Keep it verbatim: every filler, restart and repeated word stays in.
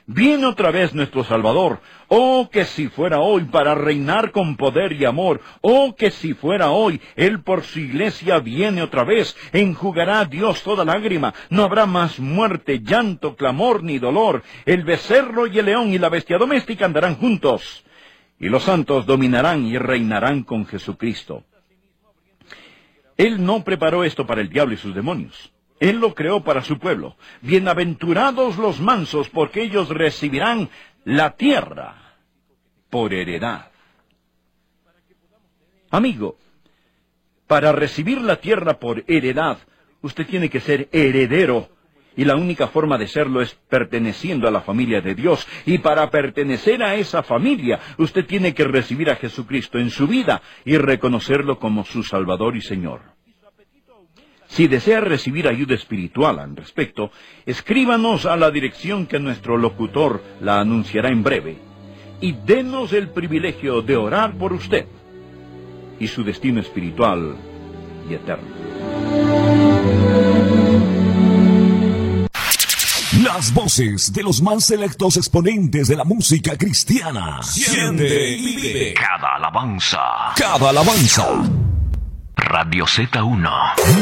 Viene otra vez nuestro Salvador. Oh, que si fuera hoy para reinar con poder y amor. Oh, que si fuera hoy, Él por su iglesia viene otra vez. Enjugará a Dios toda lágrima. No habrá más muerte, llanto, clamor ni dolor. El becerro y el león y la bestia doméstica andarán juntos. Y los santos dominarán y reinarán con Jesucristo. Él no preparó esto para el diablo y sus demonios. Él lo creó para su pueblo. Bienaventurados los mansos, porque ellos recibirán la tierra por heredad. Amigo, para recibir la tierra por heredad, usted tiene que ser heredero. Y la única forma de serlo es perteneciendo a la familia de Dios. Y para pertenecer a esa familia, usted tiene que recibir a Jesucristo en su vida y reconocerlo como su Salvador y Señor. Si desea recibir ayuda espiritual al respecto, escríbanos a la dirección que nuestro locutor la anunciará en breve, y denos el privilegio de orar por usted y su destino espiritual y eterno. Las voces de los más selectos exponentes de la música cristiana. Siente y vive cada alabanza. Cada alabanza. Radio Z uno.